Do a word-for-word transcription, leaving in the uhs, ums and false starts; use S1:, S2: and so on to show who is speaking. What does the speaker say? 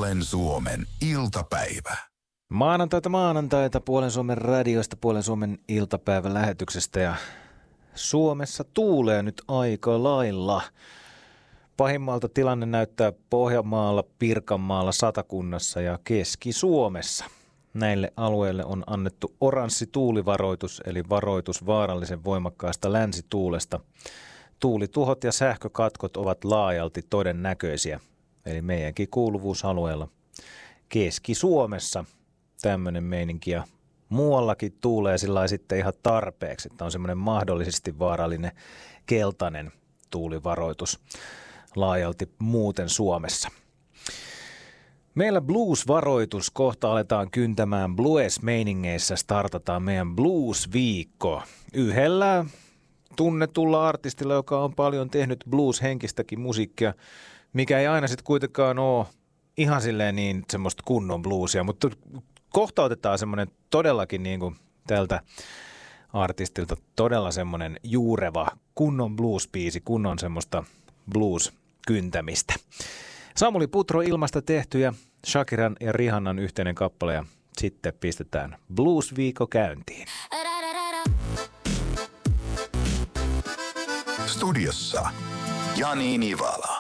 S1: Puolen Suomen iltapäivä.
S2: Maanantaita maanantaita Puolen Suomen radiosta, Puolen Suomen iltapäivän lähetyksestä ja Suomessa tuulee nyt aika lailla. Pahimmalta tilanne näyttää Pohjanmaalla, Pirkanmaalla, Satakunnassa ja Keski-Suomessa. Näille alueille on annettu oranssi tuulivaroitus eli varoitus vaarallisen voimakkaasta länsituulesta. Tuulituhot ja sähkökatkot ovat laajalti todennäköisiä, eli meidänkin kuuluvuusalueella Keski-Suomessa tämmöinen meininki ja muuallakin tuulee sillä sitten ihan tarpeeksi, että on semmoinen mahdollisesti vaarallinen keltainen tuulivaroitus laajalti muuten Suomessa. Meillä blues-varoitus, kohta aletaan kyntämään blues-meiningeissä, startataan meidän blues-viikko yhdellä tunnetulla artistilla, joka on paljon tehnyt blues-henkistäkin musiikkia, mikä ei aina sitten kuitenkaan ole ihan silleen niin semmoista kunnon bluesia, mutta kohta otetaan semmoinen todellakin niin kuin tältä artistilta todella semmoinen juureva kunnon blues-biisi, kunnon semmoista blues-kyntämistä. Samuli Putro ilmasta tehty ja Shakiran ja Rihannan yhteinen kappale ja sitten pistetään blues-viikko käyntiin.
S1: Studiossa Jani Nivala.